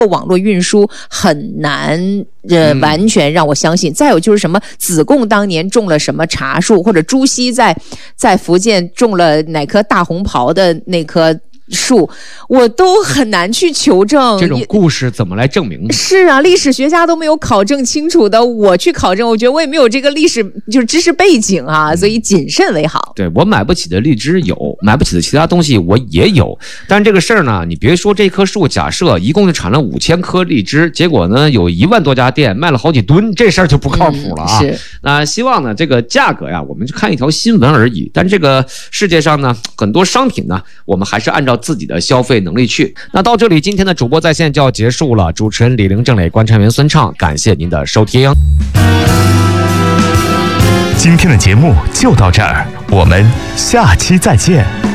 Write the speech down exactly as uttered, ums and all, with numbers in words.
网络运输很难呃完全让我相信。嗯、再有就是什么子贡当年种了什么茶树，或者朱熹在在福建种了哪棵大红袍的那棵树，我都很难去求证。 这种故事怎么来证明呢？ 是啊，历史学家都没有考证清楚的，我去考证，我觉得我也没有这个历史就是知识背景啊，所以谨慎为好。 对，我买不起的荔枝有，买不起的其他东西我也有，但这个事儿呢，你别说这棵树，假设一共就产了五千颗荔枝，结果呢有一万多家店卖了好几吨，这事儿就不靠谱了啊。 嗯、是。 那希望呢，这个价格呀，我们就看一条新闻而已。但这个世界上呢，很多商品呢，我们还是按照自己的消费能力去。那到这里，今天的主播在线就要结束了。主持人李玲、郑磊、观察员孙畅，感谢您的收听。 今天的节目就到这儿，我们下期再见。